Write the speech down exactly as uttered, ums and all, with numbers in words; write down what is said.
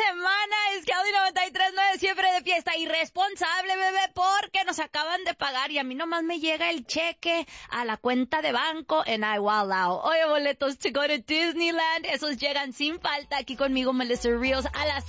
semana. Es que Audi noventa y tres punto nueve siempre de fiesta. Irresponsable, bebé, porque nos acaban de pagar y a mí nomás me llega el cheque a la cuenta de banco en iWallow. Oye, boletos to go to Disneyland, esos llegan sin falta aquí conmigo, Melissa Rios, a las